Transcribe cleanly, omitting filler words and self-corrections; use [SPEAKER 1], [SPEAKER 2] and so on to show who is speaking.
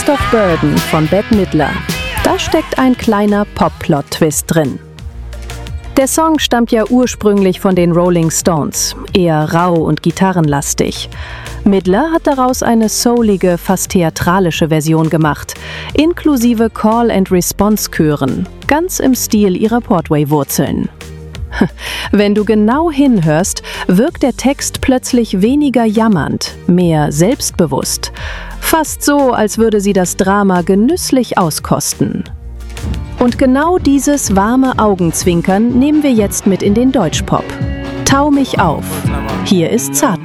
[SPEAKER 1] Beast of Burden von Bette Midler. Da steckt ein kleiner Pop-Plot-Twist drin. Der Song stammt ja ursprünglich von den Rolling Stones, eher rau und gitarrenlastig. Midler hat daraus eine soulige, fast theatralische Version gemacht, inklusive Call-and-Response-Chören, ganz im Stil ihrer Portway-Wurzeln. Wenn du genau hinhörst, wirkt der Text plötzlich weniger jammernd, mehr selbstbewusst. Fast so, als würde sie das Drama genüsslich auskosten. Und genau dieses warme Augenzwinkern nehmen wir jetzt mit in den Deutschpop. Tau mich auf. Hier ist Zart.